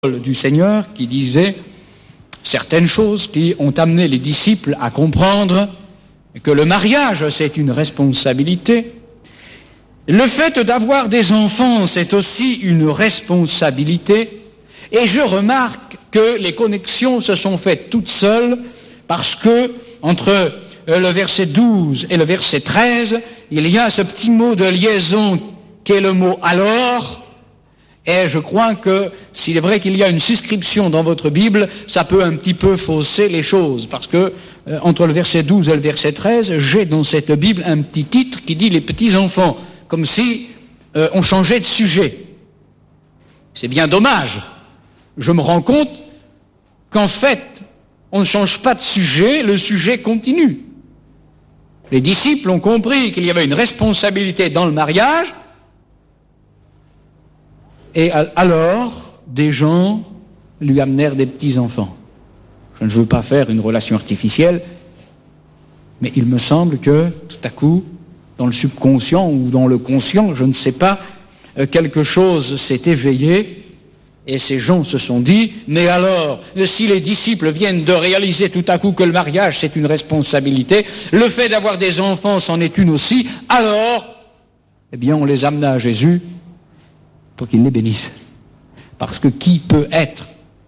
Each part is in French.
du Seigneur qui disait certaines choses qui ont amené les disciples à comprendre que le mariage, c'est une responsabilité. Le fait d'avoir des enfants, c'est aussi une responsabilité. Et je remarque que les connexions se sont faites toutes seules parce que, entre le verset 12 et le verset 13, il y a ce petit mot de liaison qui est le mot « alors ». Et je crois que s'il est vrai qu'il y a une suscription dans votre Bible, ça peut un petit peu fausser les choses. Parce que entre le verset 12 et le verset 13, j'ai dans cette Bible un petit titre qui dit « Les petits-enfants », comme si on changeait de sujet. C'est bien dommage. Je me rends compte qu'en fait, on ne change pas de sujet, le sujet continue. Les disciples ont compris qu'il y avait une responsabilité dans le mariage. Et alors, des gens lui amenèrent des petits-enfants. Je ne veux pas faire une relation artificielle, mais il me semble que, tout à coup, dans le subconscient ou dans le conscient, je ne sais pas, quelque chose s'est éveillé, et ces gens se sont dit, mais alors, si les disciples viennent de réaliser tout à coup que le mariage, c'est une responsabilité, le fait d'avoir des enfants, c'en est une aussi, alors, eh bien, on les amena à Jésus, pour qu'il les bénisse. Parce que qui peut être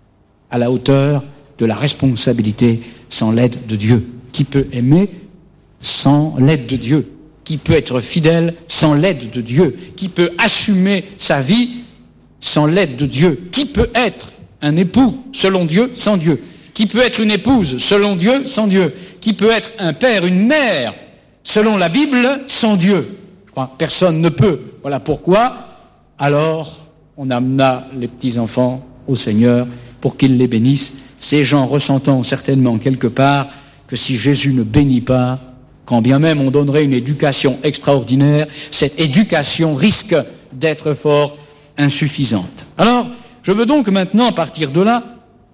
à la hauteur de la responsabilité sans l'aide de Dieu? Qui peut aimer sans l'aide de Dieu? Qui peut être fidèle sans l'aide de Dieu? Qui peut assumer sa vie sans l'aide de Dieu? Qui peut être un époux selon Dieu sans Dieu? Qui peut être une épouse selon Dieu sans Dieu? Qui peut être un père, une mère selon la Bible sans Dieu? Je crois que personne ne peut. Voilà pourquoi alors, on amena les petits-enfants au Seigneur pour qu'il les bénisse, ces gens ressentant certainement quelque part que si Jésus ne bénit pas, quand bien même on donnerait une éducation extraordinaire, cette éducation risque d'être fort insuffisante. Alors, je veux donc maintenant, à partir de là,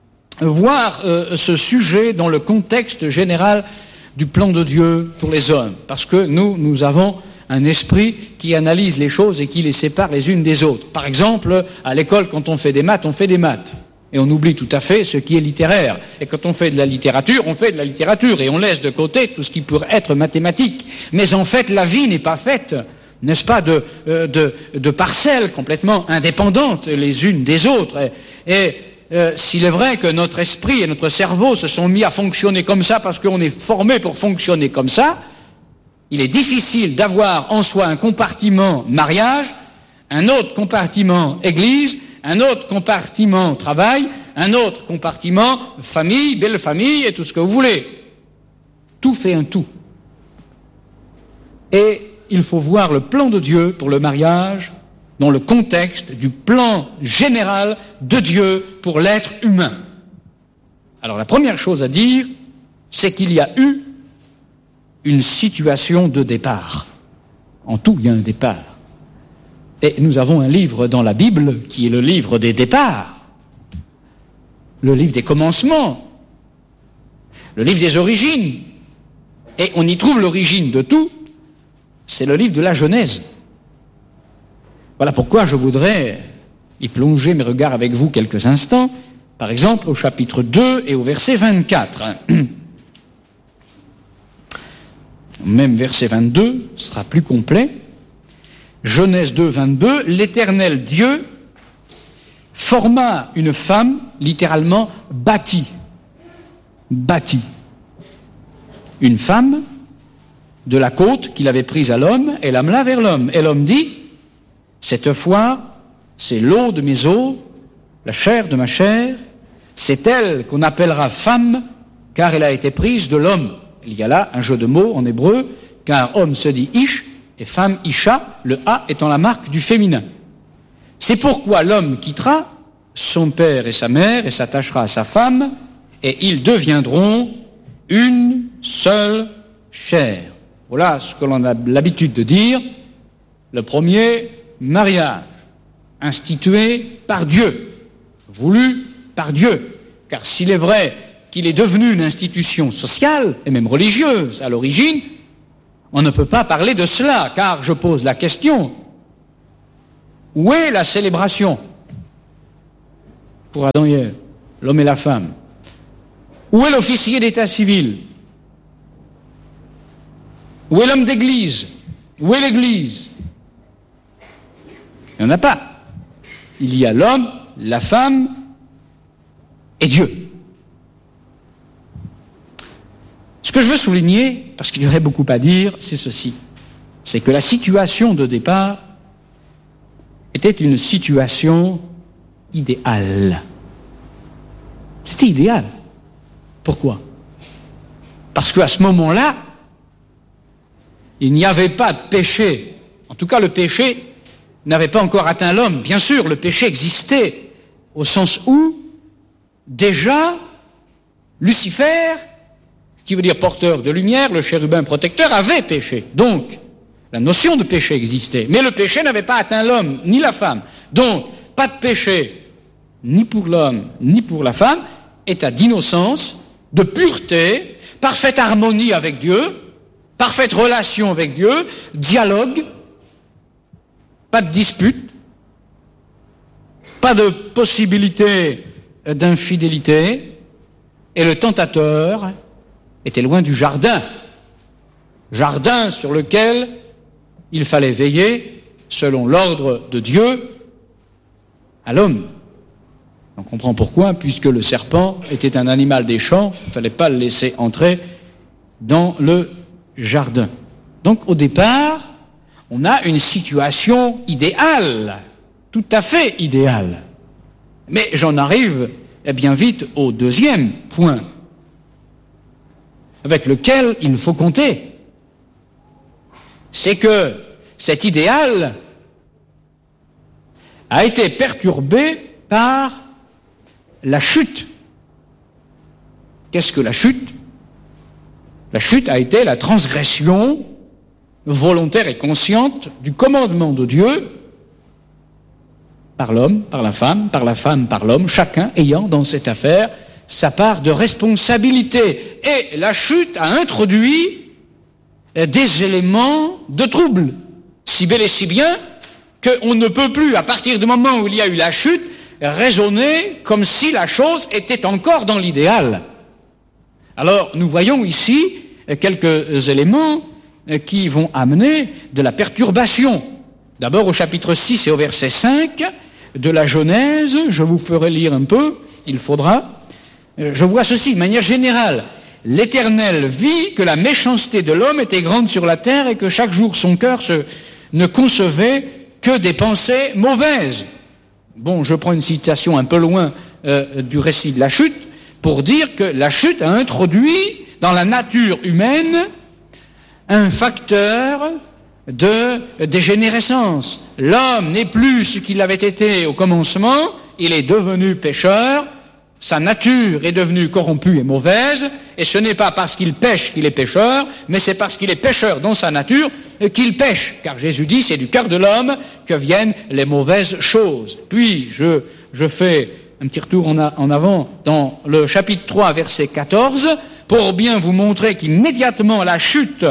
voir ce sujet dans le contexte général du plan de Dieu pour les hommes, parce que nous avons un esprit qui analyse les choses et qui les sépare les unes des autres. Par exemple, à l'école, quand on fait des maths, on fait des maths. Et on oublie tout à fait ce qui est littéraire. Et quand on fait de la littérature, on fait de la littérature. Et on laisse de côté tout ce qui pourrait être mathématique. Mais en fait, la vie n'est pas faite, n'est-ce pas, de parcelles complètement indépendantes les unes des autres. Et s'il est vrai que notre esprit et notre cerveau se sont mis à fonctionner comme ça parce qu'on est formé pour fonctionner comme ça, il est difficile d'avoir en soi un compartiment mariage, un autre compartiment église, un autre compartiment travail, un autre compartiment famille, belle famille et tout ce que vous voulez. Tout fait un tout. Et il faut voir le plan de Dieu pour le mariage dans le contexte du plan général de Dieu pour l'être humain. Alors la première chose à dire, c'est qu'il y a eu une situation de départ. En tout, il y a un départ. Et nous avons un livre dans la Bible qui est le livre des départs, le livre des commencements, le livre des origines. Et on y trouve l'origine de tout, c'est le livre de la Genèse. Voilà pourquoi je voudrais y plonger mes regards avec vous quelques instants, par exemple au chapitre 2 et au verset 24. Même verset 22 sera plus complet. Genèse 2, 22, l'Éternel Dieu forma une femme, littéralement bâtit. Bâtit. Une femme de la côte qu'il avait prise à l'homme et l'amena vers l'homme. Et l'homme dit, cette fois, c'est l'eau de mes eaux, la chair de ma chair, c'est elle qu'on appellera femme, car elle a été prise de l'homme. Il y a là un jeu de mots en hébreu, car homme se dit ish et femme isha, le a étant la marque du féminin. C'est pourquoi l'homme quittera son père et sa mère et s'attachera à sa femme, et ils deviendront une seule chair. Voilà ce que l'on a l'habitude de dire, le premier mariage, institué par Dieu, voulu par Dieu. Car s'il est vrai qu'il est devenu une institution sociale et même religieuse à l'origine, on ne peut pas parler de cela, car je pose la question, où est la célébration? pour Adam et Ève, l'homme et la femme. Où est l'officier d'état civil? Où est l'homme d'église? Où est l'église? Il n'y en a pas. Il y a l'homme, la femme et Dieu. Ce que je veux souligner, parce qu'il y aurait beaucoup à dire, c'est ceci. C'est que la situation de départ était une situation idéale. C'était idéal. Pourquoi? Parce qu'à ce moment-là, il n'y avait pas de péché. En tout cas, le péché n'avait pas encore atteint l'homme. Bien sûr, le péché existait, au sens où, déjà, Lucifer, qui veut dire porteur de lumière, le chérubin protecteur, avait péché. Donc, la notion de péché existait. Mais le péché n'avait pas atteint l'homme, ni la femme. Donc, pas de péché, ni pour l'homme, ni pour la femme, état d'innocence, de pureté, parfaite harmonie avec Dieu, parfaite relation avec Dieu, dialogue, pas de dispute, pas de possibilité d'infidélité, et le tentateur était loin du jardin sur lequel il fallait veiller selon l'ordre de Dieu à l'homme. On comprend pourquoi, puisque le serpent était un animal des champs, il ne fallait pas le laisser entrer dans le jardin. Donc au départ, on a une situation idéale, tout à fait idéale. Mais j'en arrive bien vite au deuxième point, avec lequel il faut compter. C'est que cet idéal a été perturbé par la chute. Qu'est-ce que la chute? La chute a été la transgression volontaire et consciente du commandement de Dieu par l'homme, par la femme, par l'homme, chacun ayant dans cette affaire sa part de responsabilité. Et la chute a introduit des éléments de trouble, si bel et si bien qu'on ne peut plus, à partir du moment où il y a eu la chute, raisonner comme si la chose était encore dans l'idéal. Alors, nous voyons ici quelques éléments qui vont amener de la perturbation. D'abord, au chapitre 6 et au verset 5 de la Genèse, je vous ferai lire un peu, il faudra. Je vois ceci, de manière générale. L'Éternel vit que la méchanceté de l'homme était grande sur la terre et que chaque jour son cœur ne concevait que des pensées mauvaises. Bon, je prends une citation un peu loin du récit de la chute pour dire que la chute a introduit dans la nature humaine un facteur de dégénérescence. L'homme n'est plus ce qu'il avait été au commencement, il est devenu pécheur, sa nature est devenue corrompue et mauvaise, et ce n'est pas parce qu'il pêche qu'il est pécheur, mais c'est parce qu'il est pécheur dans sa nature qu'il pêche. Car Jésus dit, c'est du cœur de l'homme que viennent les mauvaises choses. Puis, je fais un petit retour en avant dans le chapitre 3, verset 14, pour bien vous montrer qu'immédiatement la chute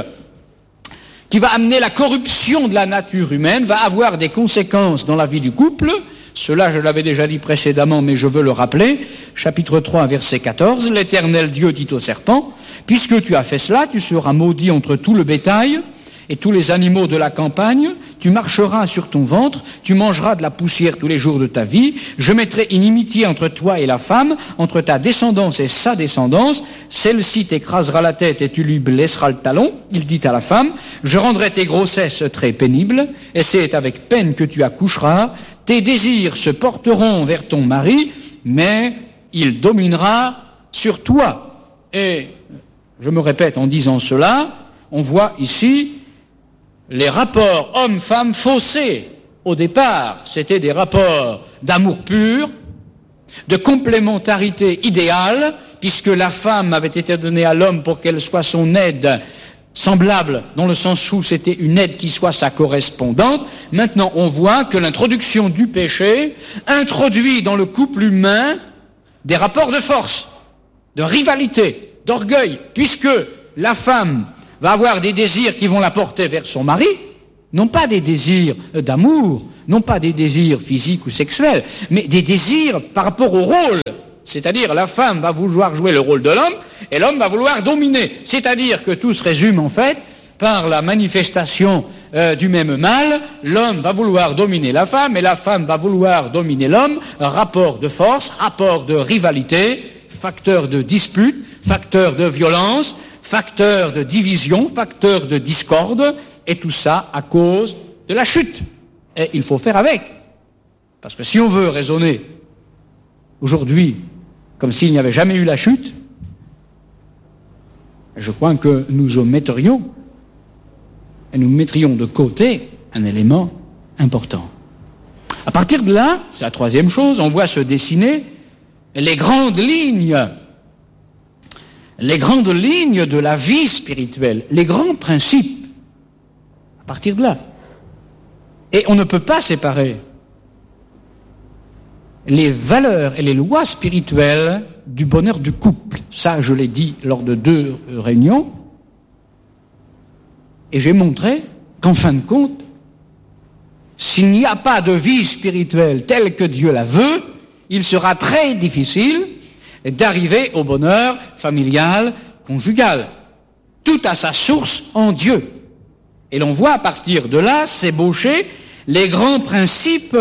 qui va amener la corruption de la nature humaine va avoir des conséquences dans la vie du couple. Cela, je l'avais déjà dit précédemment, mais je veux le rappeler. Chapitre 3, verset 14, l'Éternel Dieu dit au serpent, « Puisque tu as fait cela, tu seras maudit entre tout le bétail et tous les animaux de la campagne, tu marcheras sur ton ventre, tu mangeras de la poussière tous les jours de ta vie, je mettrai inimitié entre toi et la femme, entre ta descendance et sa descendance, celle-ci t'écrasera la tête et tu lui blesseras le talon. » Il dit à la femme, « Je rendrai tes grossesses très pénibles, et c'est avec peine que tu accoucheras. Tes désirs se porteront vers ton mari, mais il dominera sur toi. » Et je me répète en disant cela, on voit ici les rapports homme-femme faussés. Au départ, c'était des rapports d'amour pur, de complémentarité idéale, puisque la femme avait été donnée à l'homme pour qu'elle soit son aide semblable, dans le sens où c'était une aide qui soit sa correspondante. Maintenant, on voit que l'introduction du péché introduit dans le couple humain des rapports de force, de rivalité, d'orgueil, puisque la femme va avoir des désirs qui vont la porter vers son mari, Non pas des désirs d'amour, non pas des désirs physiques ou sexuels, mais des désirs par rapport au rôle. C'est-à-dire, la femme va vouloir jouer le rôle de l'homme, et l'homme va vouloir dominer. C'est-à-dire que tout se résume, en fait, par la manifestation du même mal. L'homme va vouloir dominer la femme, et la femme va vouloir dominer l'homme. Rapport de force, rapport de rivalité, facteur de dispute, facteur de violence, facteur de division, facteur de discorde, et tout ça à cause de la chute. Et il faut faire avec. Parce que si on veut raisonner aujourd'hui comme s'il n'y avait jamais eu la chute, je crois que nous omettrions et nous mettrions de côté un élément important. À partir de là, c'est la troisième chose, on voit se dessiner les grandes lignes de la vie spirituelle, les grands principes. À partir de là. Et on ne peut pas séparer les valeurs et les lois spirituelles du bonheur du couple. Ça, je l'ai dit lors de 2 réunions. Et j'ai montré qu'en fin de compte, s'il n'y a pas de vie spirituelle telle que Dieu la veut, il sera très difficile d'arriver au bonheur familial, conjugal. Tout a sa source en Dieu. Et l'on voit à partir de là s'ébaucher les grands principes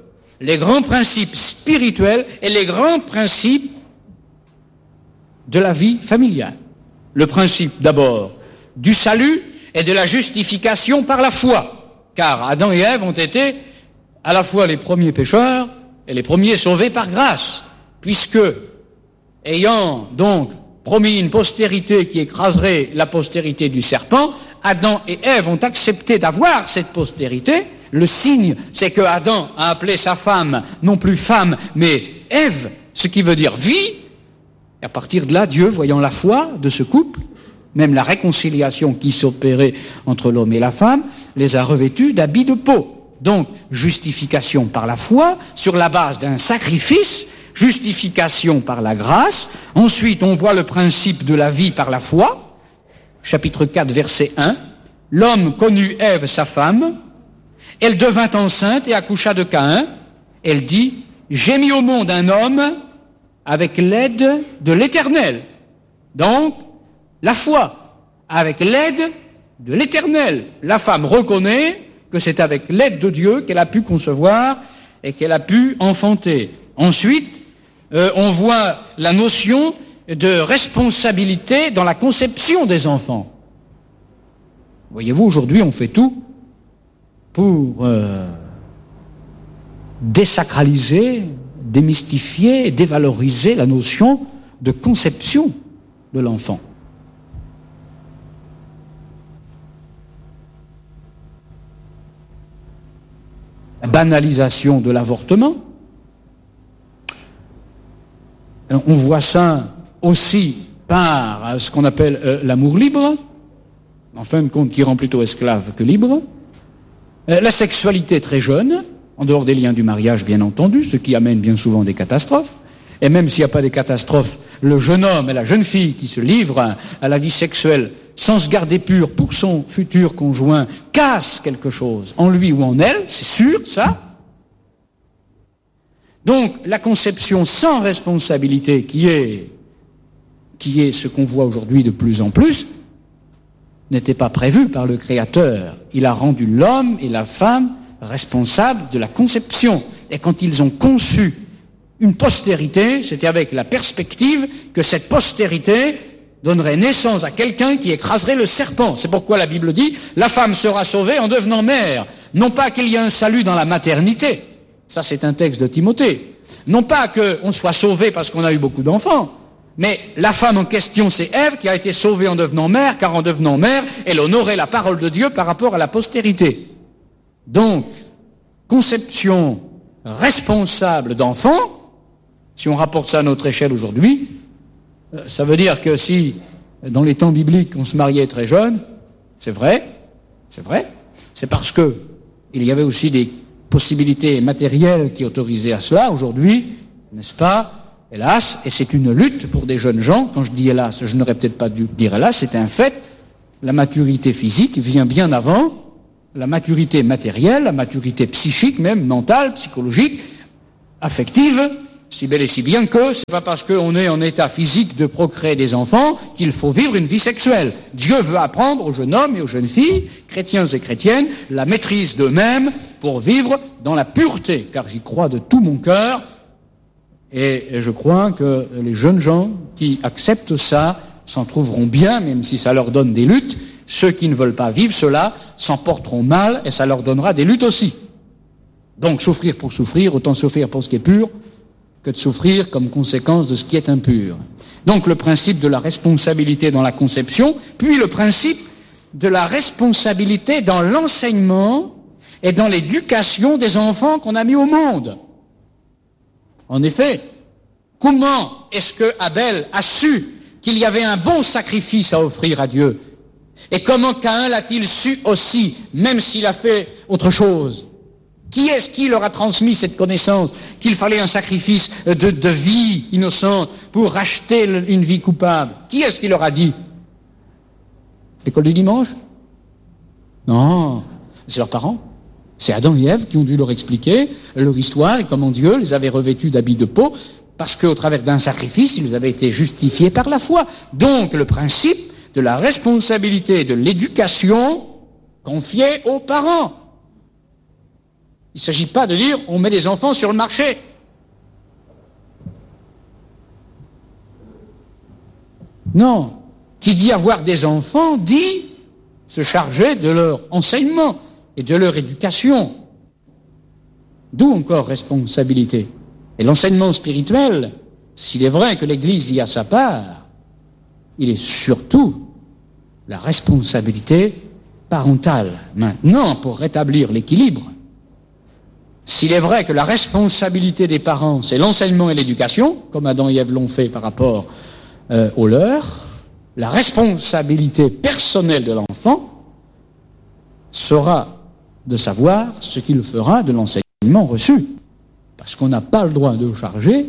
spirituels et les grands principes de la vie familiale. Le principe d'abord du salut et de la justification par la foi, car Adam et Ève ont été à la fois les premiers pécheurs et les premiers sauvés par grâce, puisque, ayant donc promis une postérité qui écraserait la postérité du serpent, Adam et Ève ont accepté d'avoir cette postérité. Le signe, c'est que Adam a appelé sa femme, non plus femme, mais Ève, ce qui veut dire vie. Et à partir de là, Dieu, voyant la foi de ce couple, même la réconciliation qui s'opérait entre l'homme et la femme, les a revêtus d'habits de peau. Donc, justification par la foi, sur la base d'un sacrifice, justification par la grâce. Ensuite, on voit le principe de la vie par la foi. Chapitre 4, verset 1. L'homme connut Ève, sa femme. Elle devint enceinte et accoucha de Caïn. Elle dit, j'ai mis au monde un homme avec l'aide de l'Éternel. Donc, la foi, avec l'aide de l'Éternel. La femme reconnaît que c'est avec l'aide de Dieu qu'elle a pu concevoir et qu'elle a pu enfanter. Ensuite, on voit la notion de responsabilité dans la conception des enfants. Voyez-vous, aujourd'hui, on fait tout pour désacraliser, démystifier, dévaloriser la notion de conception de l'enfant. La banalisation de l'avortement. On voit ça aussi par ce qu'on appelle l'amour libre, en fin de compte qui rend plutôt esclave que libre. La sexualité très jeune, en dehors des liens du mariage bien entendu, ce qui amène bien souvent des catastrophes. Et même s'il n'y a pas de catastrophe, le jeune homme et la jeune fille qui se livrent à la vie sexuelle sans se garder pur pour son futur conjoint cassent quelque chose en lui ou en elle, c'est sûr ça. Donc la conception sans responsabilité qui est ce qu'on voit aujourd'hui de plus en plus, n'était pas prévue par le Créateur. Il a rendu l'homme et la femme responsables de la conception. Et quand ils ont conçu une postérité, c'était avec la perspective que cette postérité donnerait naissance à quelqu'un qui écraserait le serpent. C'est pourquoi la Bible dit « La femme sera sauvée en devenant mère ». Non pas qu'il y ait un salut dans la maternité, ça c'est un texte de Timothée. Non pas qu'on soit sauvé parce qu'on a eu beaucoup d'enfants, mais la femme en question, c'est Ève qui a été sauvée en devenant mère, car en devenant mère, elle honorait la parole de Dieu par rapport à la postérité. Donc, conception responsable d'enfants, si on rapporte ça à notre échelle aujourd'hui, ça veut dire que si, dans les temps bibliques, on se mariait très jeune, c'est vrai, c'est parce que il y avait aussi des possibilités matérielles qui autorisaient à cela. Aujourd'hui, n'est-ce pas, hélas, et c'est une lutte pour des jeunes gens. Quand je dis hélas, je n'aurais peut-être pas dû dire hélas, c'est un fait. La maturité physique vient bien avant la maturité matérielle, la maturité psychique même, mentale, psychologique, affective, si bel et si bien que c'est pas parce qu'on est en état physique de procréer des enfants qu'il faut vivre une vie sexuelle. Dieu veut apprendre aux jeunes hommes et aux jeunes filles, chrétiens et chrétiennes, la maîtrise d'eux-mêmes pour vivre dans la pureté, car j'y crois de tout mon cœur, et je crois que les jeunes gens qui acceptent ça s'en trouveront bien, même si ça leur donne des luttes. Ceux qui ne veulent pas vivre cela s'en porteront mal, et ça leur donnera des luttes aussi. Donc souffrir pour souffrir, autant souffrir pour ce qui est pur, que de souffrir comme conséquence de ce qui est impur. Donc le principe de la responsabilité dans la conception, puis le principe de la responsabilité dans l'enseignement et dans l'éducation des enfants qu'on a mis au monde. En effet, comment est-ce que Abel a su qu'il y avait un bon sacrifice à offrir à Dieu? Et comment Caïn l'a-t-il su aussi, même s'il a fait autre chose? Qui est-ce qui leur a transmis cette connaissance qu'il fallait un sacrifice de vie innocente pour racheter une vie coupable? Qui est-ce qui leur a dit? L'école du dimanche? Non, c'est leurs parents. C'est Adam et Ève qui ont dû leur expliquer leur histoire et comment Dieu les avait revêtus d'habits de peau, parce qu'au travers d'un sacrifice, ils avaient été justifiés par la foi. Donc le principe de la responsabilité de l'éducation confiée aux parents. Il ne s'agit pas de dire on met des enfants sur le marché. Non. Qui dit avoir des enfants dit se charger de leur enseignement et de leur éducation. D'où encore responsabilité. Et l'enseignement spirituel, s'il est vrai que l'Église y a sa part, il est surtout la responsabilité parentale. Maintenant, pour rétablir l'équilibre, s'il est vrai que la responsabilité des parents, c'est l'enseignement et l'éducation, comme Adam et Ève l'ont fait par rapport au leur, la responsabilité personnelle de l'enfant sera de savoir ce qu'il fera de l'enseignement reçu. Parce qu'on n'a pas le droit de charger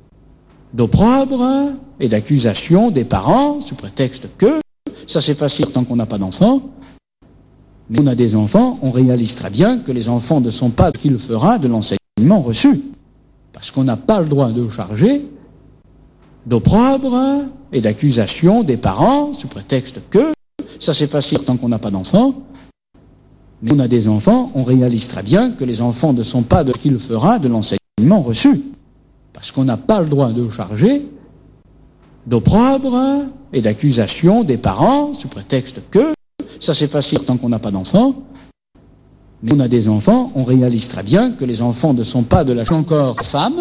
d'opprobre et d'accusation des parents sous prétexte que, ça c'est facile tant qu'on n'a pas d'enfants, mais on a des enfants, on réalise très bien que les enfants ne sont pas ce qu'il fera de l'enseignement reçu. Parce qu'on n'a pas le droit de charger d'opprobre et d'accusation des parents sous prétexte que, ça c'est facile tant qu'on n'a pas d'enfants, mais on a des enfants, on réalise très bien que les enfants ne sont pas ce qu'il fera de l'enseignement reçu. Parce qu'on n'a pas le droit de charger d'opprobre et d'accusation des parents sous prétexte que, ça c'est facile tant qu'on n'a pas d'enfants, mais on a des enfants, on réalise très bien que les enfants ne sont pas de la encore femme.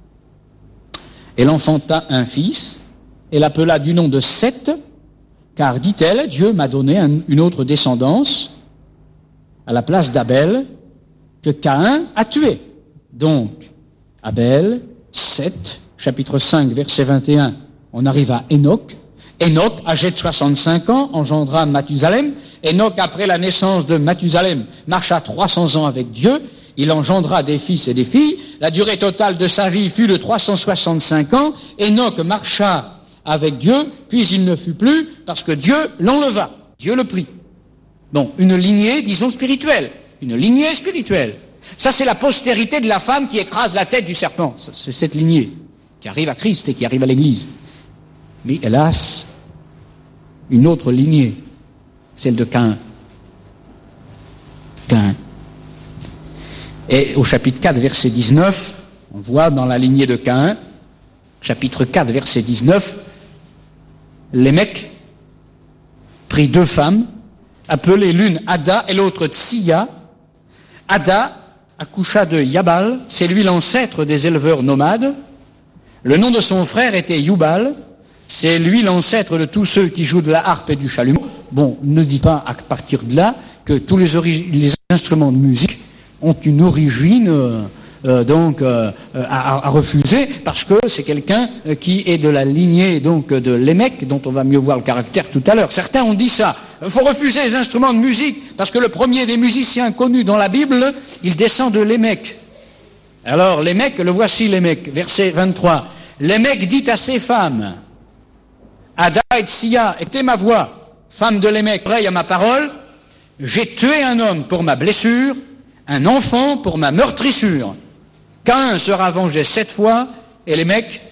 Elle enfanta un fils, et l'appela du nom de Seth, car, dit-elle, Dieu m'a donné une autre descendance à la place d'Abel que Caïn a tué. Donc, Abel, Seth, chapitre 5, verset 21, on arrive à Enoch. Enoch, âgé de 65 ans, engendra Mathusalem. Enoch, après la naissance de Mathusalem, marcha 300 ans avec Dieu. Il engendra des fils et des filles. La durée totale de sa vie fut de 365 ans. Enoch marcha avec Dieu, puis il ne fut plus parce que Dieu l'enleva. Dieu le prit. Bon, une lignée, disons, spirituelle. Une lignée spirituelle. Ça, c'est la postérité de la femme qui écrase la tête du serpent. C'est cette lignée qui arrive à Christ et qui arrive à l'Église. Mais hélas, une autre lignée, celle de Caïn. Caïn. Et au chapitre 4, verset 19, on voit dans la lignée de Caïn, chapitre 4, verset 19, Lémec prit deux femmes, appelées l'une Ada et l'autre Tsiya. Ada accoucha de Yabal, c'est lui l'ancêtre des éleveurs nomades. Le nom de son frère était Yubal, c'est lui l'ancêtre de tous ceux qui jouent de la harpe et du chalumeau. Bon, ne dis pas à partir de là que tous les instruments de musique ont une origine à refuser, parce que c'est quelqu'un qui est de la lignée donc de Lémec, dont on va mieux voir le caractère tout à l'heure. Certains ont dit ça. Il faut refuser les instruments de musique, parce que le premier des musiciens connus dans la Bible, il descend de Lémec. Alors Lémec, le voici Lémec, verset 23. Lémec dit à ses femmes, Ada et Tsiya, écoutez ma voix, femme de Lémec, oreille à ma parole, j'ai tué un homme pour ma blessure, un enfant pour ma meurtrissure. Caïn sera vengé 7 fois et les mecs